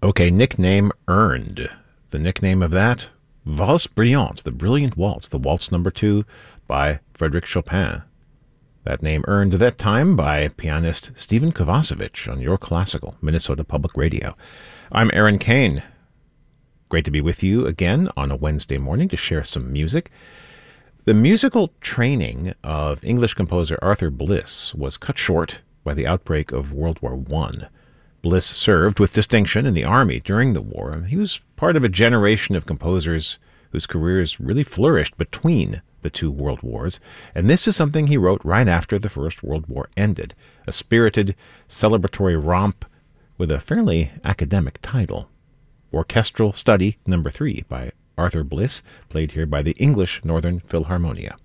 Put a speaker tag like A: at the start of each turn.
A: Okay, nickname earned. The nickname of that, Valse Brillante, the Brilliant Waltz, the Waltz Number 2 by Frédéric Chopin. That name earned at that time by pianist Stephen Kovacevic on Your Classical, Minnesota Public Radio. I'm Aaron Kane. Great to be with you again on a Wednesday morning to share some music. The musical training of English composer Arthur Bliss was cut short by the outbreak of World War I. Bliss served with distinction in the Army during the war. He was part of a generation of composers whose careers really flourished between the two world wars, and this is something he wrote right after the First World War ended, a spirited, celebratory romp with a fairly academic title. Orchestral Study No. 3 by Arthur Bliss, played here by the English Northern Philharmonia.